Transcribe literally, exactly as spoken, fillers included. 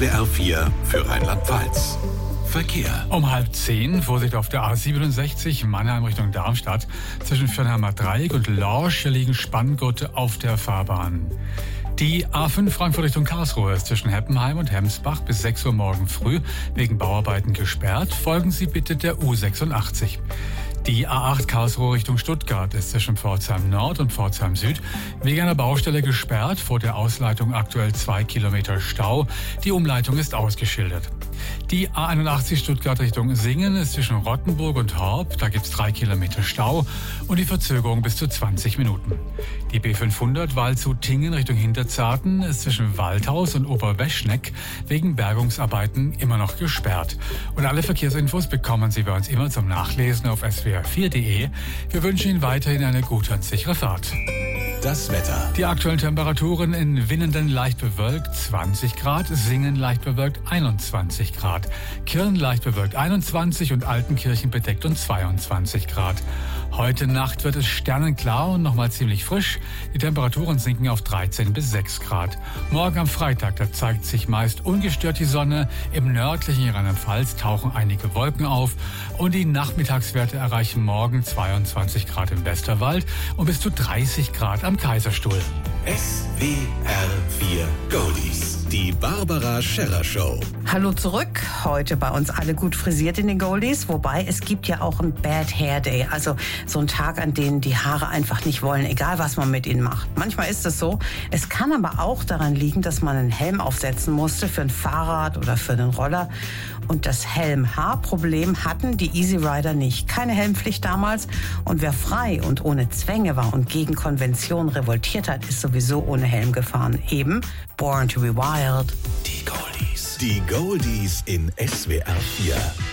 W R vier für Rheinland-Pfalz. Verkehr. Um halb zehn, Vorsicht auf der A siebenundsechzig, Mannheim Richtung Darmstadt. Zwischen Fürnheimer Dreieck und Lorsch liegen Spanngurte auf der Fahrbahn. Die A fünf Frankfurt Richtung Karlsruhe ist zwischen Heppenheim und Hemsbach bis sechs Uhr morgen früh wegen Bauarbeiten gesperrt. Folgen Sie bitte der U sechsundachtzig. Die A acht Karlsruhe Richtung Stuttgart ist zwischen Pforzheim Nord und Pforzheim Süd wegen einer Baustelle gesperrt. Vor der Ausleitung aktuell zwei Kilometer Stau. Die Umleitung ist ausgeschildert. Die A einundachtzig Stuttgart Richtung Singen ist zwischen Rottenburg und Horb. Da gibt es drei Kilometer Stau und die Verzögerung bis zu zwanzig Minuten. Die B fünfhundert Waldshut-Tingen Richtung Hinterzarten ist zwischen Waldhaus und Oberweschneck wegen Bergungsarbeiten immer noch gesperrt. Und alle Verkehrsinfos bekommen Sie bei uns immer zum Nachlesen auf S W R vier punkt de. Wir wünschen Ihnen weiterhin eine gute und sichere Fahrt. Das Wetter. Die aktuellen Temperaturen in Winnenden leicht bewölkt zwanzig Grad, Singen leicht bewölkt einundzwanzig Grad, Kirn leicht bewölkt einundzwanzig und Altenkirchen bedeckt und zweiundzwanzig Grad. Heute Nacht wird es sternenklar und nochmal ziemlich frisch. Die Temperaturen sinken auf dreizehn bis sechs Grad. Morgen am Freitag, da zeigt sich meist ungestört die Sonne. Im nördlichen Rheinland-Pfalz tauchen einige Wolken auf und die Nachmittagswerte erreichen morgen zweiundzwanzig Grad im Westerwald und bis zu dreißig Grad am Kaiserstuhl. S W R vier Goldies. Die Barbara Scherrer Show. Hallo zurück. Heute bei uns alle gut frisiert in den Goldies. Wobei, es gibt ja auch einen Bad Hair Day. Also so einen Tag, an dem die Haare einfach nicht wollen, egal was man mit ihnen macht. Manchmal ist es so. Es kann aber auch daran liegen, dass man einen Helm aufsetzen musste für ein Fahrrad oder für einen Roller. Und das Helm-Haar-Problem hatten die Easy Rider nicht. Keine Helmpflicht damals. Und wer frei und ohne Zwänge war und gegen Konvention revoltiert hat, ist sowieso ohne Helm gefahren. Eben Born to be Wild. Die Goldies. Die Goldies in S W R vier.